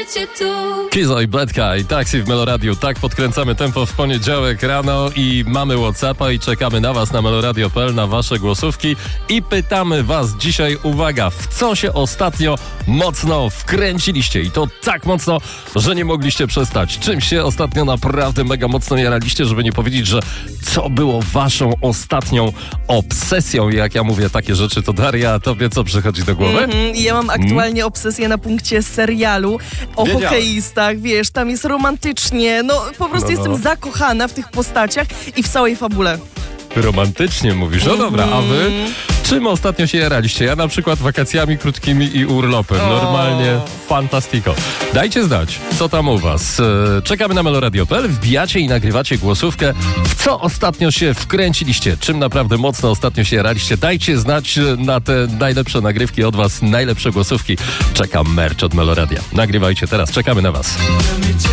życie tu. Kizo i Bledka i Taxi w Meloradiu. Tak podkręcamy tempo w poniedziałek rano i mamy WhatsAppa i czekamy na was na meloradio.pl, na wasze głosówki i pytamy was dzisiaj, uwaga, w co się ostatnio mocno wkręciliście i to tak mocno, że nie mogliście przestać. Czym się ostatnio naprawdę mega mocno jaraliście, żeby nie powiedzieć, że co było waszą ostatnią obsesją. I jak ja mówię takie rzeczy, to Daria, tobie co przychodzi do głowy? Ja mam aktualnie obsesję na punkcie serialu o Wiedziałem. hokeistach, wiesz, tam jest romantycznie, no po prostu jestem zakochana w tych postaciach i w całej fabule. Romantycznie mówisz. No dobra, a wy czym ostatnio się jaraliście? Ja na przykład wakacjami krótkimi i urlopem. Normalnie fantastico. Dajcie znać, co tam u was. Czekamy na meloradio.pl, wbijacie i nagrywacie głosówkę. W co ostatnio się wkręciliście? Czym naprawdę mocno ostatnio się jaraliście? Dajcie znać na te najlepsze nagrywki od was, najlepsze głosówki. Czekam merch od Meloradia. Nagrywajcie teraz, czekamy na was.